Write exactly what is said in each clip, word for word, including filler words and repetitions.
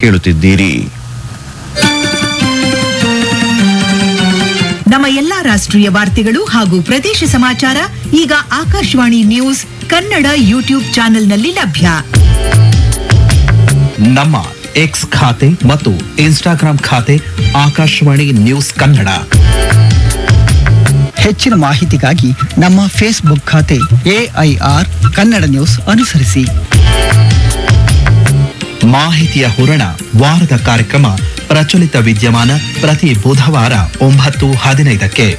ಕೇಳುತ್ತಿದ್ದೀರಿ. ನಮ್ಮ ಎಲ್ಲಾ ರಾಷ್ಟ್ರೀಯ ವಾರ್ತೆಗಳು ಹಾಗೂ ಪ್ರದೇಶ ಸಮಾಚಾರ ಈಗ ಆಕಾಶವಾಣಿ ನ್ಯೂಸ್ ಕನ್ನಡ ಯೂಟ್ಯೂಬ್ ಚಾನೆಲ್ನಲ್ಲಿ ಲಭ್ಯ. ನಮ್ಮ ಎಕ್ಸ್ ಖಾತೆ ಮತ್ತು ಇನ್ಸ್ಟಾಗ್ರಾಂ ಖಾತೆ ಆಕಾಶವಾಣಿ ನ್ಯೂಸ್ ಕನ್ನಡ. ಹೆಚ್ಚಿನ ಮಾಹಿತಿಗಾಗಿ ನಮ್ಮ ಫೇಸ್ಬುಕ್ ಖಾತೆ ಎಐಆರ್ ಕನ್ನಡ ನ್ಯೂಸ್ ಅನುಸರಿಸಿ. ಮಾಹಿತಿಯ ಹೂರಣ ವಾರದ ಕಾರ್ಯಕ್ರಮ ಪ್ರಚಲಿತ ವಿದ್ಯಮಾನ ಪ್ರತಿ ಬುಧವಾರ ಒಂಬತ್ತು ಹದಿನೈದಕ್ಕೆ.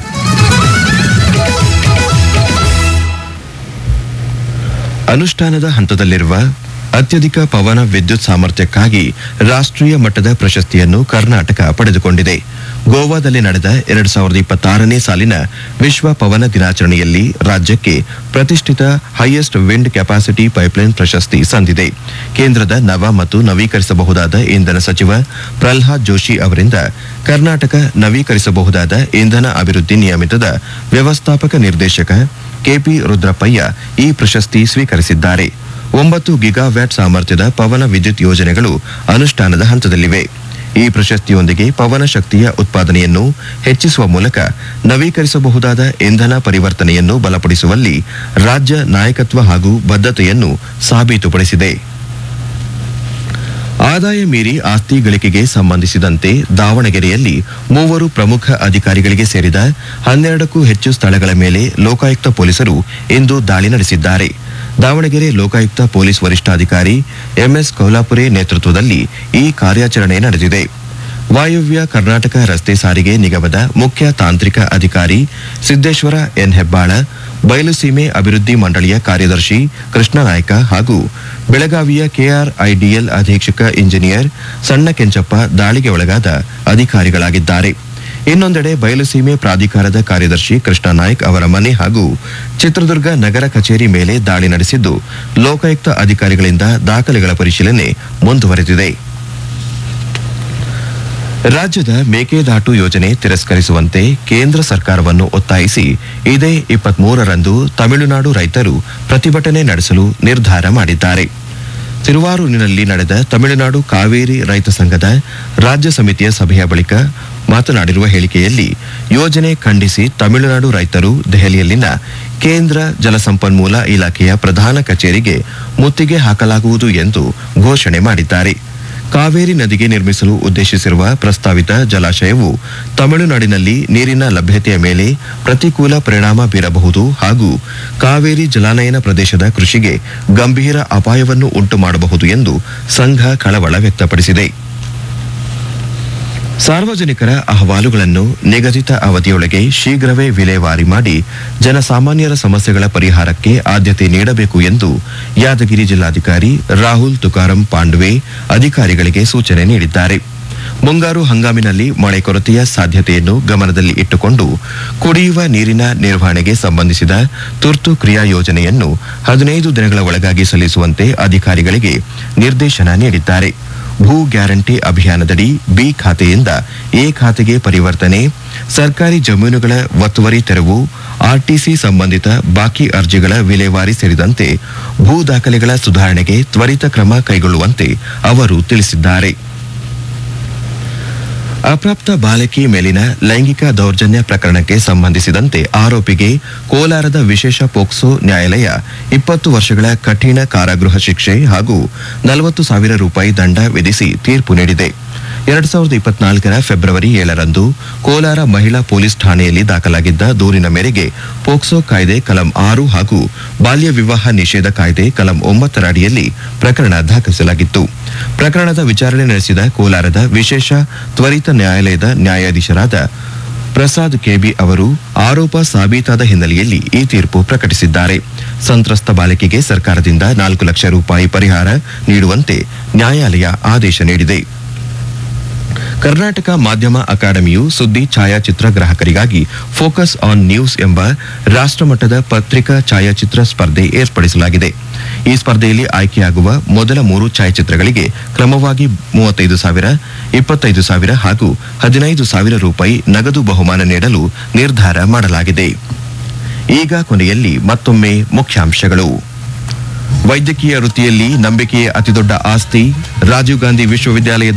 ಅನುಷ್ಠಾನದ ಹಂತದಲ್ಲಿರುವ ಅತ್ಯಧಿಕ ಪವನ ವಿದ್ಯುತ್ ಸಾಮರ್ಥ್ಯಕ್ಕಾಗಿ ರಾಷ್ಟ್ರೀಯ ಮಟ್ಟದ ಪ್ರಶಸ್ತಿಯನ್ನು ಕರ್ನಾಟಕ ಪಡೆದುಕೊಂಡಿದೆ. ಗೋವಾದಲ್ಲಿ ನಡೆದ ಎರಡು ಸಾವಿರದ ಇಪ್ಪತ್ತಾರನೇ ಸಾಲಿನ ವಿಶ್ವ ಪವನ ದಿನಾಚರಣೆಯಲ್ಲಿ ರಾಜ್ಯಕ್ಕೆ ಪ್ರತಿಷ್ಠಿತ ಹೈಯೆಸ್ಟ್ ವಿಂಡ್ ಕೆಪಾಸಿಟಿ ಪೈಪ್ಲೈನ್ ಪ್ರಶಸ್ತಿ ಸಂದಿದೆ. ಕೇಂದ್ರದ ನವ ಮತ್ತು ನವೀಕರಿಸಬಹುದಾದ ಇಂಧನ ಸಚಿವ ಪ್ರಹ್ಲಾದ್ ಜೋಶಿ ಅವರಿಂದ ಕರ್ನಾಟಕ ನವೀಕರಿಸಬಹುದಾದ ಇಂಧನ ಅಭಿವೃದ್ಧಿ ನಿಯಮಿತದ ವ್ಯವಸ್ಥಾಪಕ ನಿರ್ದೇಶಕ ಕೆಪಿ ರುದ್ರಪ್ಪಯ್ಯ ಈ ಪ್ರಶಸ್ತಿ ಸ್ವೀಕರಿಸಿದ್ದಾರೆ. ಒಂಬತ್ತು ಗಿಗಾವ್ಯಾಟ್ ಸಾಮರ್ಥ್ಯದ ಪವನ ವಿದ್ಯುತ್ ಯೋಜನೆಗಳು ಅನುಷ್ಠಾನದ ಹಂತದಲ್ಲಿವೆ. ಈ ಪ್ರಶಸ್ತಿಯೊಂದಿಗೆ ಪವನ ಶಕ್ತಿಯ ಉತ್ಪಾದನೆಯನ್ನು ಹೆಚ್ಚಿಸುವ ಮೂಲಕ ನವೀಕರಿಸಬಹುದಾದ ಇಂಧನ ಪರಿವರ್ತನೆಯನ್ನು ಬಲಪಡಿಸುವಲ್ಲಿ ರಾಜ್ಯ ನಾಯಕತ್ವ ಹಾಗೂ ಬದ್ಧತೆಯನ್ನು ಸಾಬೀತುಪಡಿಸಿದೆ. ಆದಾಯ ಮೀರಿ ಆಸ್ತಿ ಗಳಿಕೆಗೆ ಸಂಬಂಧಿಸಿದಂತೆ ದಾವಣಗೆರೆಯಲ್ಲಿ ಮೂವರು ಪ್ರಮುಖ ಅಧಿಕಾರಿಗಳಿಗೆ ಸೇರಿದ ಹನ್ನೆರಡಕ್ಕೂ ಹೆಚ್ಚು ಸ್ಥಳಗಳ ಮೇಲೆ ಲೋಕಾಯುಕ್ತ ಪೊಲೀಸರು ಇಂದು ದಾಳಿ ನಡೆಸಿದ್ದಾರೆ. ದಾವಣಗೆರೆ ಲೋಕಾಯುಕ್ತ ಪೊಲೀಸ್ ವರಿಷ್ಠಾಧಿಕಾರಿ ಎಂಎಸ್ ಕೌಲಾಪುರೆ ನೇತೃತ್ವದಲ್ಲಿ ಈ ಕಾರ್ಯಾಚರಣೆ ನಡೆದಿದೆ. ವಾಯವ್ಯ ಕರ್ನಾಟಕ ರಸ್ತೆ ಸಾರಿಗೆ ನಿಗಮದ ಮುಖ್ಯ ತಾಂತ್ರಿಕ ಅಧಿಕಾರಿ ಸಿದ್ದೇಶ್ವರ ಎನ್ ಹೆಬ್ಬಾಳ, ಬಯಲುಸೀಮೆ ಅಭಿವೃದ್ಧಿ ಮಂಡಳಿಯ ಕಾರ್ಯದರ್ಶಿ ಕೃಷ್ಣನಾಯ್ಕ ಹಾಗೂ ಬೆಳಗಾವಿಯ ಕೆಆರ್ಐಡಿಎಲ್ ಅಧೀಕ್ಷಕ ಇಂಜಿನಿಯರ್ ಸಣ್ಣ ಕೆಂಚಪ್ಪ ದಾಳಿಗೆ ಒಳಗಾದ ಅಧಿಕಾರಿಗಳಾಗಿದ್ದಾರೆ. ಇನ್ನೊಂದೆಡೆ ಬಯಲುಸೀಮೆ ಪ್ರಾಧಿಕಾರದ ಕಾರ್ಯದರ್ಶಿ ಕೃಷ್ಣ ನಾಯ್ಕ್ ಅವರ ಮನೆ ಹಾಗೂ ಚಿತ್ರದುರ್ಗ ನಗರ ಕಚೇರಿ ಮೇಲೆ ದಾಳಿ ನಡೆಸಿದ್ದು, ಲೋಕಾಯುಕ್ತ ಅಧಿಕಾರಿಗಳಿಂದ ದಾಖಲೆಗಳ ಪರಿಶೀಲನೆ ಮುಂದುವರೆದಿದೆ. ರಾಜ್ಯದ ಮೇಕೆದಾಟು ಯೋಜನೆ ತಿರಸ್ಕರಿಸುವಂತೆ ಕೇಂದ್ರ ಸರ್ಕಾರವನ್ನು ಒತ್ತಾಯಿಸಿ ಇದೇ ಇಪ್ಪತ್ಮೂರರಂದು ತಮಿಳುನಾಡು ರೈತರು ಪ್ರತಿಭಟನೆ ನಡೆಸಲು ನಿರ್ಧಾರ ಮಾಡಿದ್ದಾರೆ. ತಿರುವಾರೂರಿನಲ್ಲಿ ನಡೆದ ತಮಿಳುನಾಡು ಕಾವೇರಿ ರೈತ ಸಂಘದ ರಾಜ್ಯ ಸಮಿತಿಯ ಸಭೆಯ ಬಳಿಕ ಮಾತನಾಡಿರುವ ಹೇಳಿಕೆಯಲ್ಲಿ ಯೋಜನೆ ಖಂಡಿಸಿ ತಮಿಳುನಾಡು ರೈತರು ದೆಹಲಿಯಲ್ಲಿನ ಕೇಂದ್ರ ಜಲಸಂಪನ್ಮೂಲ ಇಲಾಖೆಯ ಪ್ರಧಾನ ಕಚೇರಿಗೆ ಮುತ್ತಿಗೆ ಹಾಕಲಾಗುವುದು ಎಂದು ಘೋಷಣೆ ಮಾಡಿದ್ದಾರೆ. ಕಾವೇರಿ ನದಿಗೆ ನಿರ್ಮಿಸಲು ಉದ್ದೇಶಿಸಿರುವ ಪ್ರಸ್ತಾವಿತ ಜಲಾಶಯವು ತಮಿಳುನಾಡಿನಲ್ಲಿ ನೀರಿನ ಲಭ್ಯತೆಯ ಮೇಲೆ ಪ್ರತಿಕೂಲ ಪರಿಣಾಮ ಬೀರಬಹುದು ಹಾಗೂ ಕಾವೇರಿ ಜಲಾನಯನ ಪ್ರದೇಶದ ಕೃಷಿಗೆ ಗಂಭೀರ ಅಪಾಯವನ್ನು ಉಂಟು ಮಾಡಬಹುದು ಎಂದು ಸಂಘ ಕಳವಳ ವ್ಯಕ್ತಪಡಿಸಿದೆ. ಸಾರ್ವಜನಿಕರ ಅಹವಾಲುಗಳನ್ನು ನಿಗದಿತ ಅವಧಿಯೊಳಗೆ ಶೀಘ್ರವೇ ವಿಲೇವಾರಿ ಮಾಡಿ ಜನಸಾಮಾನ್ಯರ ಸಮಸ್ಯೆಗಳ ಪರಿಹಾರಕ್ಕೆ ಆದ್ಯತೆ ನೀಡಬೇಕು ಎಂದು ಯಾದಗಿರಿ ಜಿಲ್ಲಾಧಿಕಾರಿ ರಾಹುಲ್ ತುಕಾರಾಂ ಪಾಂಡ್ವೆ ಅಧಿಕಾರಿಗಳಿಗೆ ಸೂಚನೆ ನೀಡಿದ್ದಾರೆ. ಮುಂಗಾರು ಹಂಗಾಮಿನಲ್ಲಿ ಮಳೆ ಕೊರತೆಯ ಸಾಧ್ಯತೆಯನ್ನು ಗಮನದಲ್ಲಿ ಇಟ್ಟುಕೊಂಡು ಕುಡಿಯುವ ನೀರಿನ ನಿರ್ವಹಣೆಗೆ ಸಂಬಂಧಿಸಿದ ತುರ್ತು ಕ್ರಿಯಾ ಯೋಜನೆಯನ್ನು ಹದಿನೈದು ದಿನಗಳ ಒಳಗಾಗಿ ಸಲ್ಲಿಸುವಂತೆ ಅಧಿಕಾರಿಗಳಿಗೆ ನಿರ್ದೇಶನ ನೀಡಿದ್ದಾರೆ. ಭೂ ಗ್ಯಾರಂಟಿ ಅಭಿಯಾನದಡಿ ಬಿ ಖಾತೆಯಿಂದ ಎ ಖಾತೆಗೆ ಪರಿವರ್ತನೆ, ಸರ್ಕಾರಿ ಜಮೀನುಗಳ ಒತ್ತುವರಿ ತೆರವು, ಆರ್ಟಿಸಿ ಸಂಬಂಧಿತ ಬಾಕಿ ಅರ್ಜಿಗಳ ವಿಲೇವಾರಿ ಸೇರಿದಂತೆ ಭೂ ದಾಖಲೆಗಳ ಸುಧಾರಣೆಗೆ ತ್ವರಿತ ಕ್ರಮ ಕೈಗೊಳ್ಳುವಂತೆ ಅವರು ತಿಳಿಸಿದ್ದಾರೆ. ಅಪ್ರಾಪ್ತ ಬಾಲಕಿ ಮೇಲಿನ ಲೈಂಗಿಕ ದೌರ್ಜನ್ಯ ಪ್ರಕರಣಕ್ಕೆ ಸಂಬಂಧಿಸಿದಂತೆ ಆರೋಪಿಗೆ ಕೋಲಾರದ ವಿಶೇಷ ಪೋಕ್ಸೋ ನ್ಯಾಯಾಲಯ ಇಪ್ಪತ್ತು ವರ್ಷಗಳ ಕಠಿಣ ಕಾರಾಗೃಹ ಶಿಕ್ಷೆ ಹಾಗೂ ನಲವತ್ತು ಸಾವಿರ ರೂಪಾಯಿ ದಂಡ ವಿಧಿಸಿ ತೀರ್ಪು ನೀಡಿದೆ. ಎರಡ್ ಸಾವಿರದ ಇಪ್ಪತ್ನಾಲ್ಕರ ಫೆಬ್ರವರಿ ಏಳರಂದು ಕೋಲಾರ ಮಹಿಳಾ ಪೊಲೀಸ್ ಠಾಣೆಯಲ್ಲಿ ದಾಖಲಾಗಿದ್ದ ದೂರಿನ ಮೇರೆಗೆ ಪೋಕ್ಸೋ ಕಾಯ್ದೆ ಕಲಂ ಆರು ಹಾಗೂ ಬಾಲ್ಯ ವಿವಾಹ ನಿಷೇಧ ಕಾಯ್ದೆ ಕಲಂ ಒಂಬತ್ತರ ಅಡಿಯಲ್ಲಿ ಪ್ರಕರಣ ದಾಖಲಿಸಲಾಗಿತ್ತು. ಪ್ರಕರಣದ ವಿಚಾರಣೆ ನಡೆಸಿದ ಕೋಲಾರದ ವಿಶೇಷ ತ್ವರಿತ ನ್ಯಾಯಾಲಯದ ನ್ಯಾಯಾಧೀಶರಾದ ಪ್ರಸಾದ್ ಕೆಬಿ ಅವರು ಆರೋಪ ಸಾಬೀತಾದ ಹಿನ್ನೆಲೆಯಲ್ಲಿ ಈ ತೀರ್ಪು ಪ್ರಕಟಿಸಿದ್ದಾರೆ. ಸಂತ್ರಸ್ತ ಬಾಲಕಿಗೆ ಸರ್ಕಾರದಿಂದ ನಾಲ್ಕು ಲಕ್ಷ ರೂಪಾಯಿ ಪರಿಹಾರ ನೀಡುವಂತೆ ನ್ಯಾಯಾಲಯ ಆದೇಶ ನೀಡಿದೆ. ಕರ್ನಾಟಕ ಮಾಧ್ಯಮ ಅಕಾಡೆಮಿಯು ಸುದ್ದಿ ಛಾಯಾಚಿತ್ರ ಗ್ರಾಹಕರಿಗಾಗಿ ಫೋಕಸ್ ಆನ್ ನ್ಯೂಸ್ ಎಂಬ ರಾಷ್ಟ್ರಮಟ್ಟದ ಪತ್ರಿಕಾ ಛಾಯಾಚಿತ್ರ ಸ್ಪರ್ಧೆ ಏರ್ಪಡಿಸಲಾಗಿದೆ. ಈ ಸ್ಪರ್ಧೆಯಲ್ಲಿ ಆಯ್ಕೆಯಾಗುವ ಮೊದಲ ಮೂರು ಛಾಯಾಚಿತ್ರಗಳಿಗೆ ಕ್ರಮವಾಗಿ ಮೂವತ್ತೈದು ಸಾವಿರ, ಇಪ್ಪತ್ತೈದು ಸಾವಿರ ಹಾಗೂ ಹದಿನೈದು ಸಾವಿರ ರೂಪಾಯಿ ನಗದು ಬಹುಮಾನ ನೀಡಲು ನಿರ್ಧಾರ ಮಾಡಲಾಗಿದೆ. ಈಗ ಕೊನೆಯಲ್ಲಿ ಮತ್ತೊಮ್ಮೆ ಮುಖ್ಯಾಂಶಗಳು. ವೈದ್ಯಕೀಯ ವೃತ್ತಿಯಲ್ಲಿ ನಂಬಿಕೆಯೇ ಅತಿದೊಡ್ಡ ಆಸ್ತಿ. ರಾಜೀವ್ ಗಾಂಧಿ ವಿಶ್ವವಿದ್ಯಾಲಯದ